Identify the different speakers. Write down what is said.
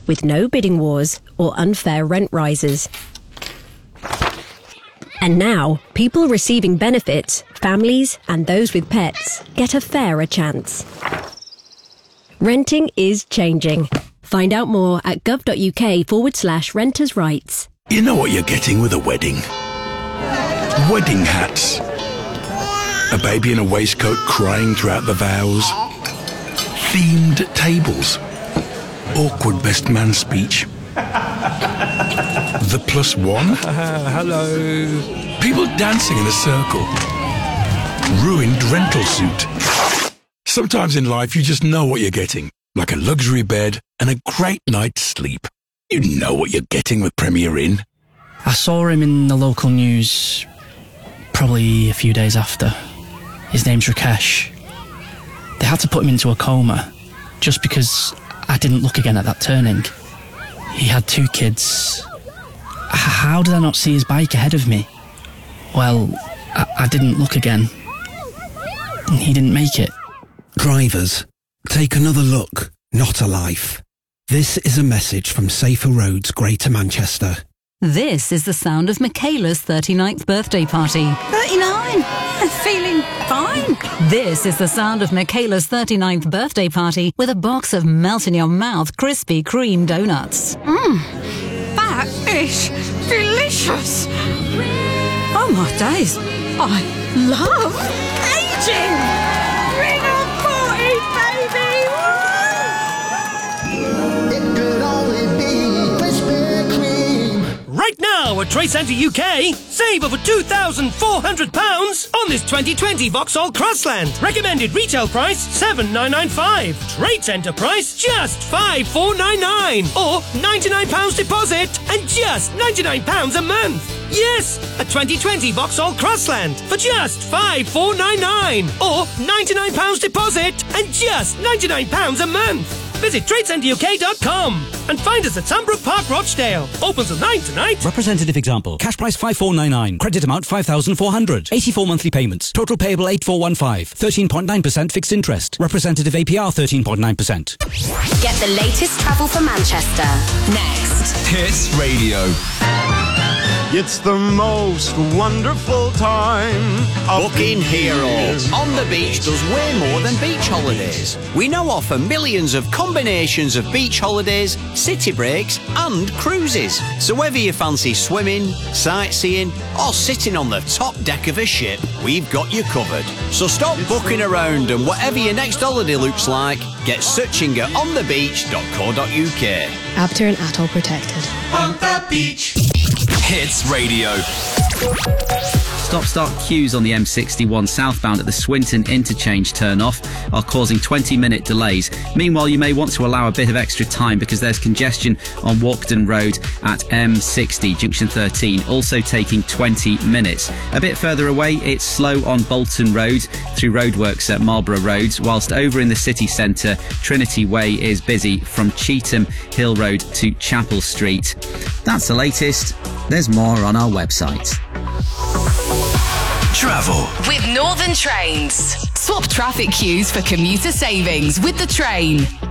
Speaker 1: with no bidding wars or unfair rent rises. And now, people receiving benefits, families and those with pets get a fairer chance. Renting is changing. Find out more at gov.uk/renters' rights.
Speaker 2: You know what you're getting with a wedding? Wedding hats. A baby in a waistcoat crying throughout the vows. Themed tables. Awkward best man speech. The +1.
Speaker 3: Hello.
Speaker 2: People dancing in a circle. Ruined rental suit. Sometimes in life you just know what you're getting. Like a luxury bed and a great night's sleep. You know what you're getting with Premier Inn.
Speaker 4: I saw him in the local news probably a few days after. His name's Rakesh. They had to put him into a coma just because I didn't look again at that turning. He had 2 kids. How did I not see his bike ahead of me? Well, I didn't look again. He didn't make it.
Speaker 5: Drivers, take another look, not a life. This is a message from Safer Roads, Greater Manchester.
Speaker 6: This is the sound of Michaela's 39th birthday party. 39! Feeling fine. This is the sound of Michaela's 39th birthday party with a box of melt-in-your-mouth Krispy Kreme donuts.
Speaker 7: That is delicious. Oh my days, I love aging. Bring on 40, baby.
Speaker 8: It could only be Krispy Kreme.
Speaker 3: Right now at Trade Centre UK, save over £2,400 on this 2020 Vauxhall Crossland. Recommended retail price £7,995. Trade Centre price just £5,499. Or £99 deposit and just £99 a month. Yes, a 2020 Vauxhall Crossland for just £5,499. Or £99 deposit and just £99 a month. Visit TradeCenterUK.com and find us at Sandbrook Park, Rochdale. Open till 9 tonight.
Speaker 9: Representative example. Cash price 5,499. Credit amount 5,400. 84 monthly payments. Total payable 8,415. 13.9% fixed interest. Representative APR 13.9%.
Speaker 10: Get the latest travel for Manchester. Next.
Speaker 11: Hits Radio.
Speaker 12: It's the most wonderful time.
Speaker 13: Booking Heroes on the beach does way more than beach holidays. We now offer millions of combinations of beach holidays, city breaks and cruises. So whether you fancy swimming, sightseeing or sitting on the top deck of a ship, we've got you covered. So stop booking around and whatever your next holiday looks like, get searching at onthebeach.co.uk.
Speaker 14: Abter and Atoll protected.
Speaker 11: On the beach. Hits Radio.
Speaker 15: Stop-start queues on the M61 southbound at the Swinton interchange turn-off are causing 20-minute delays. Meanwhile, you may want to allow a bit of extra time because there's congestion on Walkden Road at M60, junction 13, also taking 20 minutes. A bit further away, it's slow on Bolton Road through roadworks at Marlborough Road, whilst over in the city centre, Trinity Way is busy from Cheetham Hill Road to Chapel Street. That's the latest. There's more on our website.
Speaker 11: Travel
Speaker 10: With Northern Trains. Swap traffic queues for commuter savings with the train.